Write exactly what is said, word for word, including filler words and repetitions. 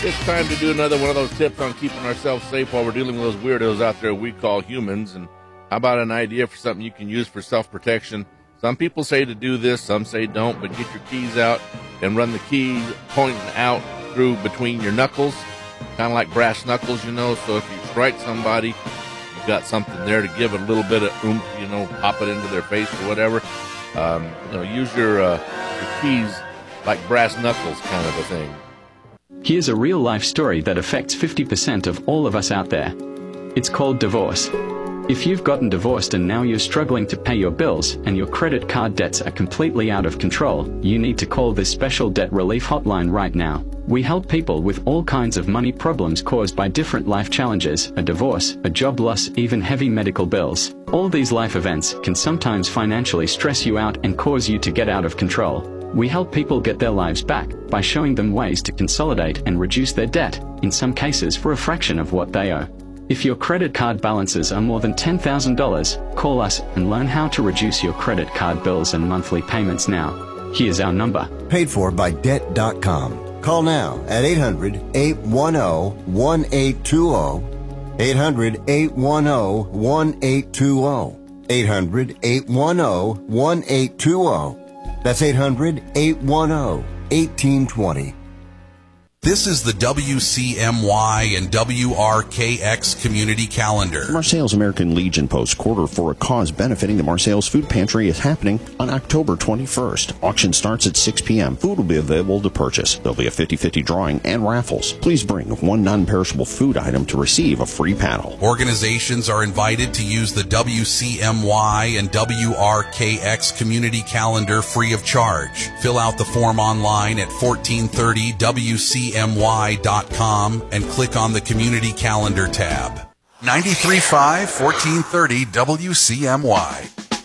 It's time to do another one of those tips on keeping ourselves safe while we're dealing with those weirdos out there we call humans. And how about an idea for something you can use for self-protection? Some people say to do this, some say don't, but get your keys out and run the keys pointing out through between your knuckles, kind of like brass knuckles, you know. So if you strike somebody, you've got something there to give it a little bit of oomph, you know, pop it into their face or whatever. Um, you know, use your, uh, your keys like brass knuckles kind of a thing. Here's a real-life story that affects fifty percent of all of us out there. It's called divorce. If you've gotten divorced and now you're struggling to pay your bills and your credit card debts are completely out of control, you need to call this special debt relief hotline right now. We help people with all kinds of money problems caused by different life challenges, a divorce, a job loss, even heavy medical bills. All these life events can sometimes financially stress you out and cause you to get out of control. We help people get their lives back by showing them ways to consolidate and reduce their debt, in some cases for a fraction of what they owe. If your credit card balances are more than ten thousand dollars, call us and learn how to reduce your credit card bills and monthly payments now. Here's our number. Paid for by debt dot com. Call now at eight hundred, eight one zero, one eight two zero. eight hundred, eight one zero, one eight two zero. eight hundred, eight one zero, one eight two zero. That's eight hundred, eight one zero, one eight two zero. This is the W C M Y and W R K X Community Calendar. Marseilles American Legion Post Quarter for a Cause benefiting the Marseilles Food Pantry is happening on October twenty-first. Auction starts at six p.m. Food will be available to purchase. There'll be a fifty-fifty drawing and raffles. Please bring one non-perishable food item to receive a free paddle. Organizations are invited to use the W C M Y and W R K X Community Calendar free of charge. Fill out the form online at fourteen thirty W C M Y dot com and click on the Community Calendar tab. ninety-three point five, fourteen thirty W C M Y.